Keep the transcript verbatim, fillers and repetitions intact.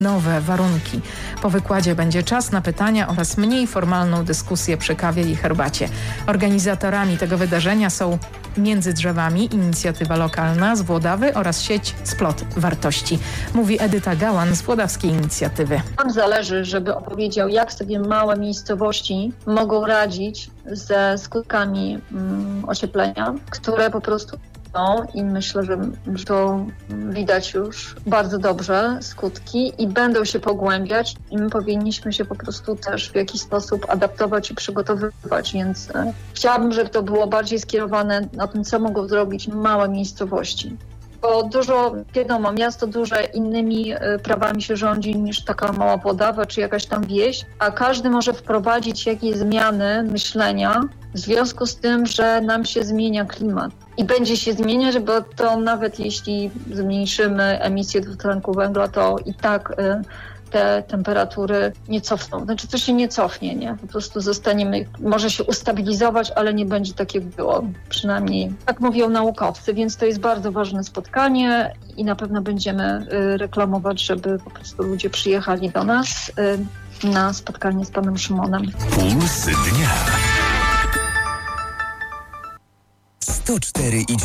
nowe warunki. Po wykładzie będzie czas na pytania oraz mniej formalną dyskusję przy kawie i herbacie. Organizatorami tego wydarzenia są Między Drzewami, inicjatywa lokalna z Włodawy oraz sieć Splot Wartości. Mówi Edyta Gałan z Włodawskiej Inicjatywy. Nam zależy, żeby opowiedział, jak sobie małe miejscowości mogą radzić ze skutkami mm, ocieplenia, które po prostu są i myślę, że to widać już bardzo dobrze skutki i będą się pogłębiać i my powinniśmy się po prostu też w jakiś sposób adaptować i przygotowywać, więc e, chciałabym, żeby to było bardziej skierowane na tym, co mogą zrobić małe miejscowości. Bo dużo, wiadomo, miasto duże innymi y, prawami się rządzi niż taka mała Włodawa czy jakaś tam wieś, a każdy może wprowadzić jakieś zmiany myślenia w związku z tym, że nam się zmienia klimat. I będzie się zmieniać, bo to nawet jeśli zmniejszymy emisję dwutlenku węgla, to i tak y, te temperatury nie cofną. Znaczy to się nie cofnie, nie? Po prostu zostaniemy, może się ustabilizować, ale nie będzie tak jak było. Przynajmniej tak mówią naukowcy, więc to jest bardzo ważne spotkanie i na pewno będziemy y, reklamować, żeby po prostu ludzie przyjechali do nas y, na spotkanie z panem Szymonem. Puls dnia. sto cztery i